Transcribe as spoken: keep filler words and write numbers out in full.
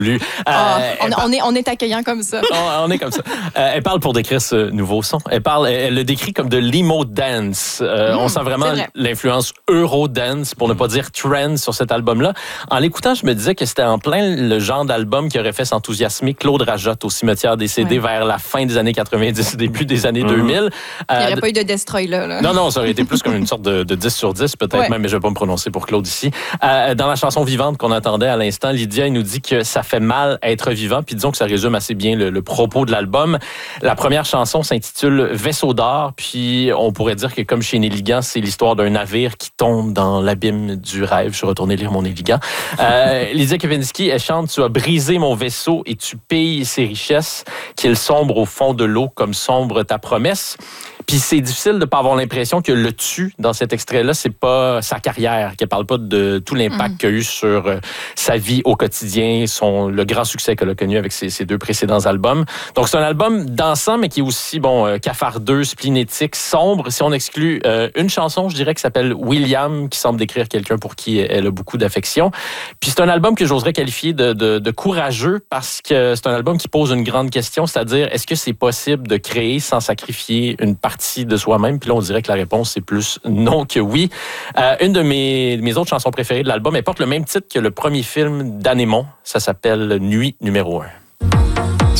Euh, oh, on, par... on, est, on est accueillant comme ça. on, on est comme ça. Euh, elle parle pour décrire ce nouveau son. Elle parle, elle, elle le décrit comme de l'emo dance. Euh, mmh, on sent vraiment l'influence Eurodance, pour ne pas dire trend, sur cet album-là. En l'écoutant, je me disais que c'était en plein le genre d'album qui aurait fait s'enthousiasmer Claude Rajotte au Cimetière des C D ouais. vers la fin des années quatre-vingt-dix, début des années mmh. deux mille. Il n'y aurait euh, pas eu de Destroy là, là. Non, non, ça aurait été plus comme une sorte de, de dix sur dix, peut-être ouais. même, mais je ne vais pas me prononcer pour Claude ici. Euh, dans la chanson Vivante qu'on entendait à l'instant, Lydia, il nous dit que ça fait mal être vivant, puis disons que ça résume assez bien le, le propos de l'album. La première chanson s'intitule Vaisseau d'or, puis on pourrait dire que comme chez Nelligan, c'est l'histoire d'un navire qui tombe dans l'abîme du rêve. Je suis retourné lire mon Nelligan. Euh, Lydia Kavinsky, elle chante « Tu as brisé mon vaisseau et tu pilles ses richesses, qu'il sombre au fond de l'eau comme sombre ta promesse ». Puis c'est difficile de ne pas avoir l'impression que le tu dans cet extrait-là, c'est pas sa carrière, qu'elle parle pas de tout l'impact mmh. qu'il a eu sur euh, sa vie au quotidien, son, le grand succès qu'elle a connu avec ses, ses deux précédents albums. Donc c'est un album dansant, mais qui est aussi bon euh, cafardeux, splénétique, sombre. Si on exclut euh, une chanson, je dirais, qui s'appelle William, qui semble décrire quelqu'un pour qui elle a beaucoup d'affection. Puis c'est un album que j'oserais qualifier de, de, de courageux, parce que c'est un album qui pose une grande question, c'est-à-dire, est-ce que c'est possible de créer sans sacrifier une partie de soi-même? Puis là, on dirait que la réponse, c'est plus non que oui. Euh, une de mes, mes autres chansons préférées de l'album, elle porte le même titre que le premier film d'Anémon. Ça s'appelle Nuit numéro un.